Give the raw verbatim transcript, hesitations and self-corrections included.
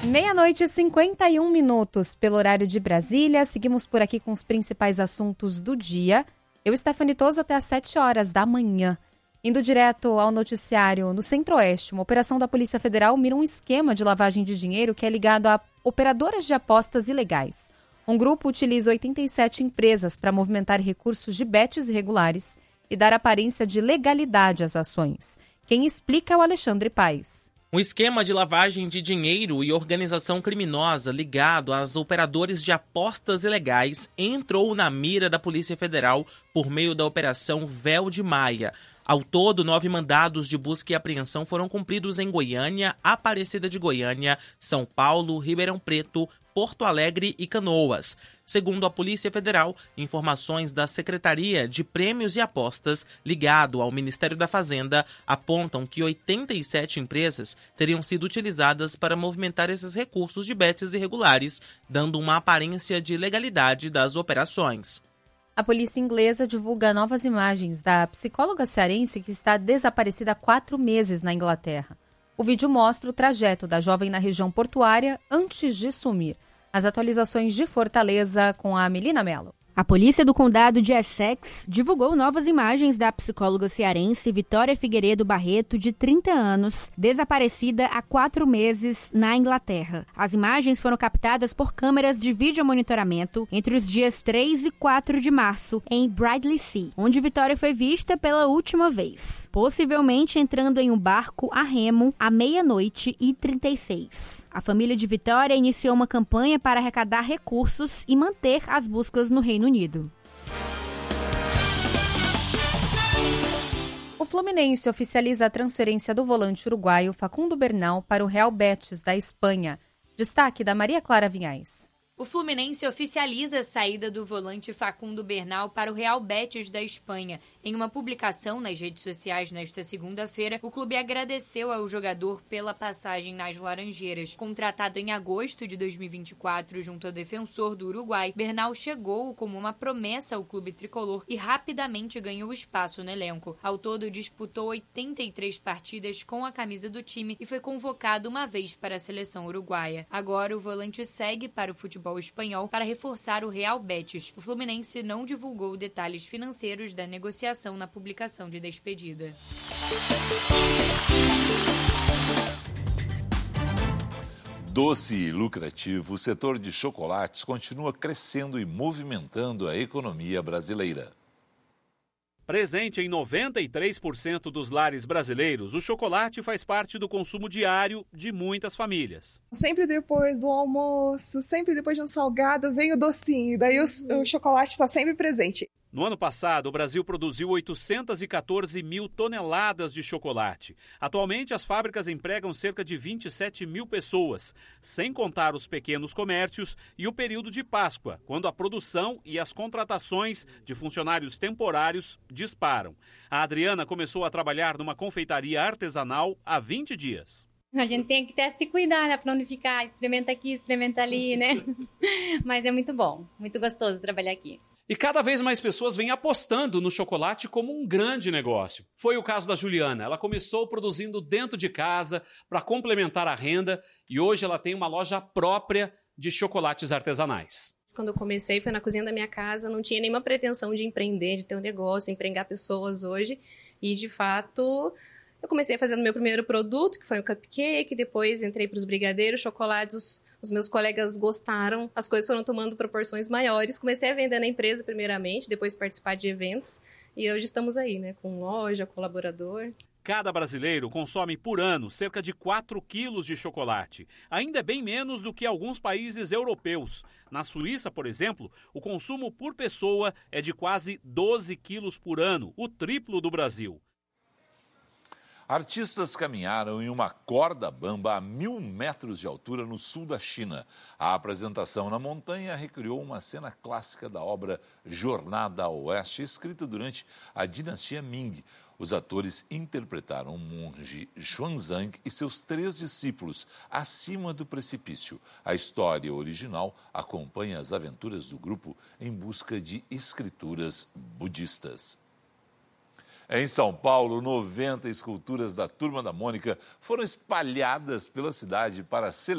Meia-noite e cinquenta e um minutos pelo horário de Brasília. Seguimos por aqui com os principais assuntos do dia. Eu, Stephanie Toso, até às sete horas da manhã. Indo direto ao noticiário no Centro-Oeste, uma operação da Polícia Federal mira um esquema de lavagem de dinheiro que é ligado a operadoras de apostas ilegais. Um grupo utiliza oitenta e sete empresas para movimentar recursos de bets irregulares e dar aparência de legalidade às ações. Quem explica é o Alexandre Paes. Um esquema de lavagem de dinheiro e organização criminosa ligado aos operadores de apostas ilegais entrou na mira da Polícia Federal por meio da Operação Véu de Maia. Ao todo, nove mandados de busca e apreensão foram cumpridos em Goiânia, Aparecida de Goiânia, São Paulo, Ribeirão Preto, Porto Alegre e Canoas. Segundo a Polícia Federal, informações da Secretaria de Prêmios e Apostas, ligado ao Ministério da Fazenda, apontam que oitenta e sete empresas teriam sido utilizadas para movimentar esses recursos de bets irregulares, dando uma aparência de legalidade das operações. A polícia inglesa divulga novas imagens da psicóloga cearense que está desaparecida há quatro meses na Inglaterra. O vídeo mostra o trajeto da jovem na região portuária antes de sumir. As atualizações de Fortaleza com a Melina Mello. A polícia do condado de Essex divulgou novas imagens da psicóloga cearense Vitória Figueiredo Barreto, de trinta anos, desaparecida há quatro meses na Inglaterra. As imagens foram captadas por câmeras de videomonitoramento entre os dias três e quatro de março, em Bradley-Sea, onde Vitória foi vista pela última vez, possivelmente entrando em um barco a remo à meia-noite e trinta e seis. A família de Vitória iniciou uma campanha para arrecadar recursos e manter as buscas no Reino Unido. O Fluminense oficializa a transferência do volante uruguaio Facundo Bernal para o Real Betis da Espanha. Destaque da Maria Clara Vinhais. O Fluminense oficializa a saída do volante Facundo Bernal para o Real Betis da Espanha. Em uma publicação nas redes sociais nesta segunda-feira, o clube agradeceu ao jogador pela passagem nas Laranjeiras. Contratado em agosto de dois mil e vinte e quatro junto ao Defensor do Uruguai, Bernal chegou como uma promessa ao clube tricolor e rapidamente ganhou espaço no elenco. Ao todo, disputou oitenta e três partidas com a camisa do time e foi convocado uma vez para a seleção uruguaia. Agora, o volante segue para o futebol espanhol para reforçar o Real Betis. O Fluminense não divulgou detalhes financeiros da negociação na publicação de despedida. Doce e lucrativo, o setor de chocolates continua crescendo e movimentando a economia brasileira. Presente em noventa e três por cento dos lares brasileiros, o chocolate faz parte do consumo diário de muitas famílias. Sempre depois do almoço, sempre depois de um salgado, vem o docinho, daí o, o chocolate está sempre presente. No ano passado, o Brasil produziu oitocentas e quatorze mil toneladas de chocolate. Atualmente, as fábricas empregam cerca de vinte e sete mil pessoas, sem contar os pequenos comércios e o período de Páscoa, quando a produção e as contratações de funcionários temporários disparam. A Adriana começou a trabalhar numa confeitaria artesanal há vinte dias. A gente tem que até se cuidar, né, para não ficar experimenta aqui, experimenta ali, né? Mas é muito bom, muito gostoso trabalhar aqui. E cada vez mais pessoas vêm apostando no chocolate como um grande negócio. Foi o caso da Juliana. Ela começou produzindo dentro de casa para complementar a renda e hoje ela tem uma loja própria de chocolates artesanais. Quando eu comecei, foi na cozinha da minha casa, não tinha nenhuma pretensão de empreender, de ter um negócio, empregar pessoas hoje. E, de fato, eu comecei fazendo meu primeiro produto, que foi o cupcake, depois entrei para os brigadeiros, chocolates, os Os meus colegas gostaram, as coisas foram tomando proporções maiores. Comecei a vender na empresa primeiramente, depois participar de eventos. E hoje estamos aí, né, com loja, colaborador. Cada brasileiro consome por ano cerca de quatro quilos de chocolate. Ainda é bem menos do que alguns países europeus. Na Suíça, por exemplo, o consumo por pessoa é de quase doze quilos por ano, o triplo do Brasil. Artistas caminharam em uma corda bamba a mil metros de altura no sul da China. A apresentação na montanha recriou uma cena clássica da obra Jornada ao Oeste, escrita durante a dinastia Ming. Os atores interpretaram o monge Xuanzang e seus três discípulos acima do precipício. A história original acompanha as aventuras do grupo em busca de escrituras budistas. Em São Paulo, noventa esculturas da Turma da Mônica foram espalhadas pela cidade para celebrar